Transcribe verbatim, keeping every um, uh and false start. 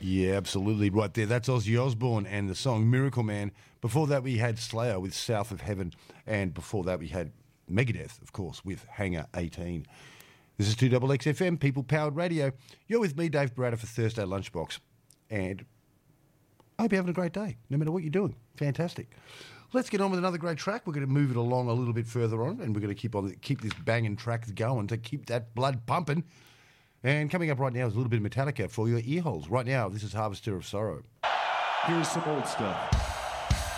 Yeah, absolutely. Right there. That's Ozzy Osbourne and the song Miracle Man. Before that, we had Slayer with South of Heaven. And before that, we had Megadeth, of course, with Hangar eighteen. This is two X X F M, People-Powered Radio. You're with me, Dave Barada, for Thursday Lunchbox. And I hope you're having a great day, no matter what you're doing. Fantastic. Let's get on with another great track. We're going to move it along a little bit further on, and we're going to keep on keep this banging track going to keep that blood pumping. And coming up right now is a little bit of Metallica for your ear holes. Right now, this is Harvester of Sorrow. Here's some old stuff.